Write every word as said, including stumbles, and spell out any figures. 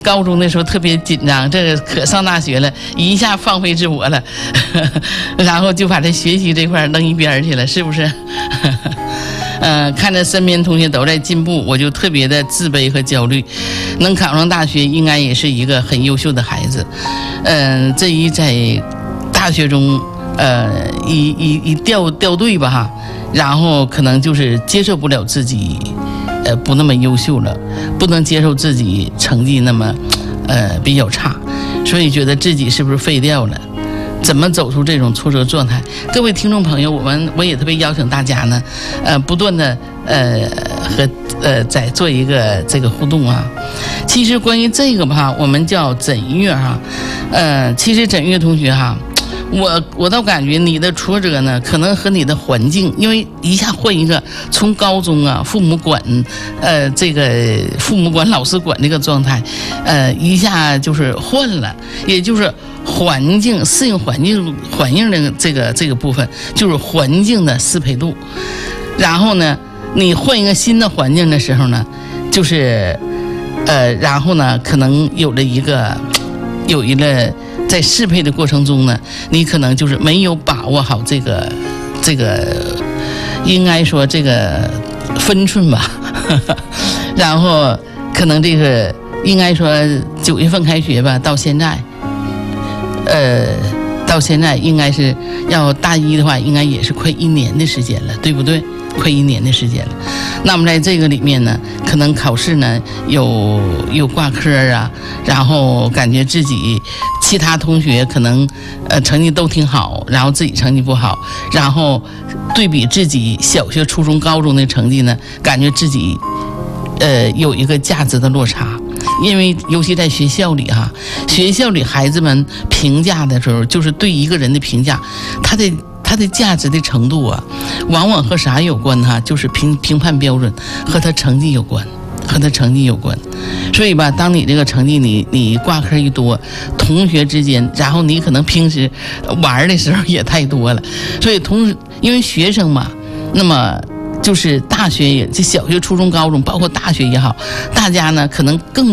高中的时候特别紧张，这个可上大学了，一下放飞自我了，呵呵，然后就把这学习这块扔一边去了，是不是？呵呵呃，看着身边同学都在进步，我就特别的自卑和焦虑。能考上大学，应该也是一个很优秀的孩子。嗯、呃，这一在大学中，呃，一一一掉掉队吧哈，然后可能就是接受不了自己。呃，不那么优秀了，不能接受自己成绩那么，呃，比较差，所以觉得自己是不是废掉了？怎么走出这种挫折状态？各位听众朋友，我们我也特别邀请大家呢，呃，不断的呃和呃在做一个这个互动啊。其实关于这个吧，我们叫枕月哈，呃，其实枕月同学哈。我我倒感觉你的挫折呢，可能和你的环境，因为一下换一个，从高中啊，父母管，呃，这个父母管、老师管这个状态，呃，一下就是换了，也就是环境适应环境环境的这个这个部分，就是环境的适配度。然后呢，你换一个新的环境的时候呢，就是，呃，然后呢，可能有了一个，有一个。在适配的过程中呢，你可能就是没有把握好这个这个，应该说这个分寸吧。然后可能这个应该说九月份开学吧，到现在，呃，到现在应该是要大一的话，应该也是快一年的时间了，对不对？快一年的时间了。那么在这个里面呢，可能考试呢有有挂科啊，然后感觉自己其他同学可能呃成绩都挺好，然后自己成绩不好，然后对比自己小学、初中、高中的成绩呢，感觉自己呃有一个价值的落差。因为尤其在学校里哈，学校里孩子们评价的时候，就是对一个人的评价，他的。他的价值的程度啊，往往和啥有关哈？就是评评判标准和他成绩有关，和他成绩有关。所以吧，当你这个成绩你你挂科一多，同学之间，然后你可能平时玩的时候也太多了，所以同因为学生嘛，那么就是大学也，就小学、初中、高中，包括大学也好，大家呢可能更。